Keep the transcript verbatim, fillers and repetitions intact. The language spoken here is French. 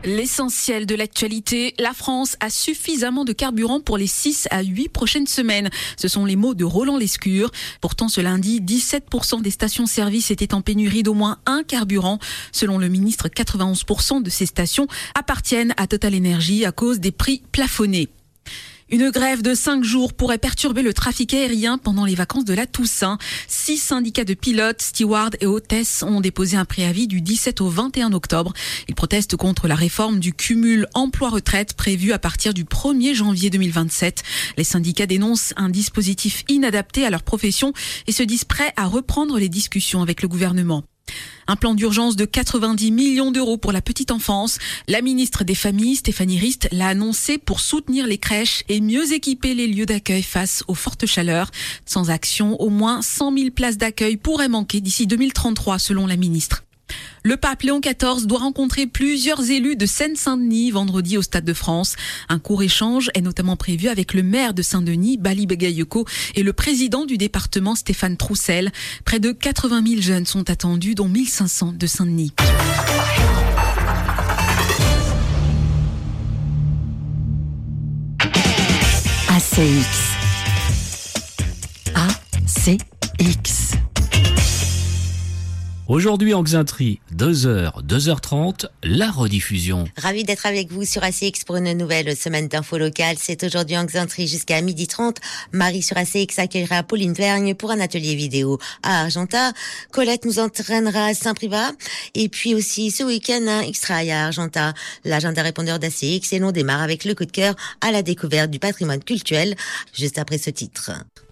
L'essentiel de l'actualité, la France a suffisamment de carburant pour les six à huit prochaines semaines. Ce sont les mots de Roland Lescure. Pourtant, ce lundi, dix-sept pour cent des stations-service étaient en pénurie d'au moins un carburant. Selon le ministre, quatre-vingt-onze pour cent de ces stations appartiennent à Total Energy à cause des prix plafonnés. Une grève de cinq jours pourrait perturber le trafic aérien pendant les vacances de la Toussaint. Six syndicats de pilotes, stewards et hôtesses ont déposé un préavis du dix-sept au vingt et un octobre. Ils protestent contre la réforme du cumul emploi-retraite prévue à partir du premier janvier deux mille vingt-sept. Les syndicats dénoncent un dispositif inadapté à leur profession et se disent prêts à reprendre les discussions avec le gouvernement. Un plan d'urgence de quatre-vingt-dix millions d'euros pour la petite enfance. La ministre des Familles, Stéphanie Rist, l'a annoncé pour soutenir les crèches et mieux équiper les lieux d'accueil face aux fortes chaleurs. Sans action, au moins cent mille places d'accueil pourraient manquer d'ici deux mille trente-trois, selon la ministre. Le pape Léon quatorze doit rencontrer plusieurs élus de Seine-Saint-Denis vendredi au Stade de France. Un court échange est notamment prévu avec le maire de Saint-Denis, Bali Begayoko, et le président du département, Stéphane Troussel. Près de quatre-vingt mille jeunes sont attendus, dont mille cinq cents de Saint-Denis. A C X. A C X. Aujourd'hui en Xainterie, deux heures, deux heures trente, la rediffusion. Ravi d'être avec vous sur A C X pour une nouvelle semaine d'infos locales. C'est aujourd'hui en Xainterie jusqu'à midi trente. Marie sur A C X accueillera Pauline Vergne pour un atelier vidéo à Argentat. Colette nous entraînera à Saint-Privat. Et puis aussi ce week-end, un extra à Argentat. L'agenda répondeur d'A C X et l'on démarre avec le coup de cœur à la découverte du patrimoine culturel juste après ce titre.